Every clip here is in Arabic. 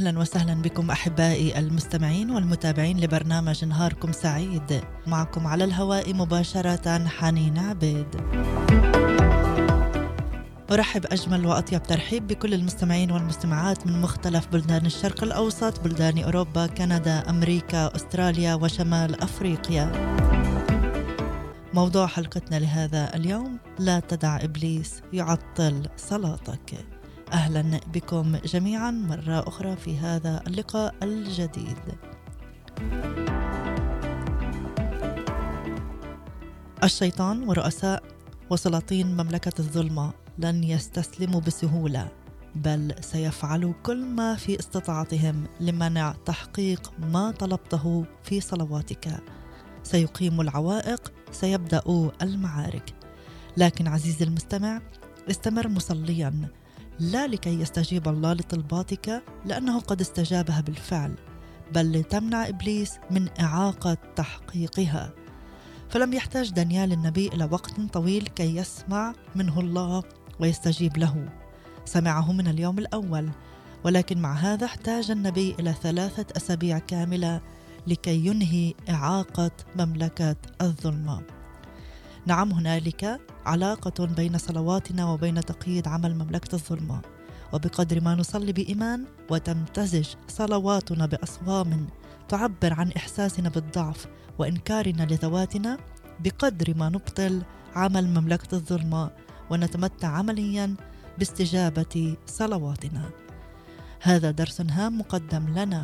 أهلا وسهلا بكم أحبائي المستمعين والمتابعين لبرنامج نهاركم سعيد. معكم على الهواء مباشرة حنين عبيد. أرحب أجمل وأطيب ترحيب بكل المستمعين والمستمعات من مختلف بلدان الشرق الأوسط، بلدان أوروبا، كندا، أمريكا، أستراليا وشمال أفريقيا. موضوع حلقتنا لهذا اليوم: لا تدع إبليس يعطل صلاتك. أهلا بكم جميعا مرة أخرى في هذا اللقاء الجديد. الشيطان ورؤساء وسلاطين مملكة الظلمة لن يستسلموا بسهولة، بل سيفعلوا كل ما في استطاعتهم لمنع تحقيق ما طلبته في صلواتك. سيقيموا العوائق، سيبدأوا المعارك. لكن عزيزي المستمع، استمر مصليا، لا لكي يستجيب الله لطلباتك لأنه قد استجابها بالفعل، بل لتمنع إبليس من إعاقة تحقيقها. فلم يحتاج دانيال النبي إلى وقت طويل كي يسمع منه الله ويستجيب له. سمعه من اليوم الأول، ولكن مع هذا احتاج النبي إلى 3 أسابيع كاملة لكي ينهي إعاقة مملكة الظلمة. نعم، هنالك علاقة بين صلواتنا وبين تقييد عمل مملكة الظلمة، وبقدر ما نصلي بإيمان وتمتزج صلواتنا بأصوام تعبر عن إحساسنا بالضعف وإنكارنا لذواتنا، بقدر ما نبطل عمل مملكة الظلمة ونتمتع عمليا باستجابة صلواتنا. هذا درس هام مقدم لنا،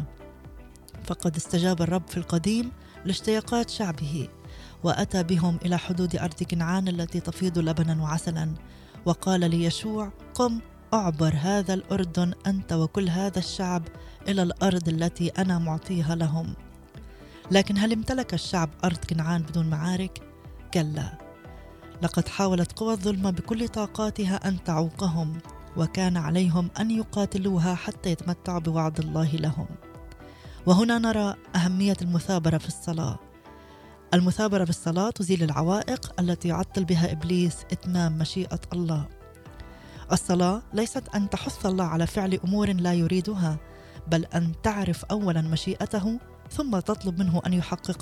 فقد استجاب الرب في القديم لاشتياقات شعبه، وأتى بهم إلى حدود أرض كنعان التي تفيض لبنا وعسلا، وقال ليشوع: قم أعبر هذا الأردن أنت وكل هذا الشعب إلى الأرض التي أنا معطيها لهم. لكن هل امتلك الشعب أرض كنعان بدون معارك؟ كلا، لقد حاولت قوى الظلمة بكل طاقاتها أن تعوقهم، وكان عليهم أن يقاتلوها حتى يتمتعوا بوعد الله لهم. وهنا نرى أهمية المثابرة في الصلاة. المثابرة بالصلاة تزيل العوائق التي يعطل بها إبليس إتمام مشيئة الله. الصلاة ليست أن تحث الله على فعل أمور لا يريدها، بل أن تعرف أولا مشيئته ثم تطلب منه أن يحققها